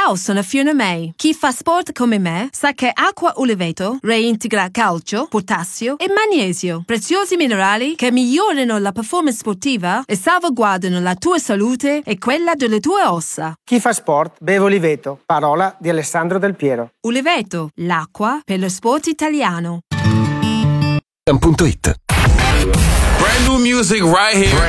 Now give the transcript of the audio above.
Ciao, sono Fiona May. Chi fa sport come me sa che acqua Uliveto reintegra calcio, potassio e magnesio, preziosi minerali che migliorano la performance sportiva e salvaguardano la tua salute e quella delle tue ossa. Chi fa sport beve Uliveto, parola di Alessandro Del Piero. Uliveto, l'acqua per lo sport italiano. Brand new music right here.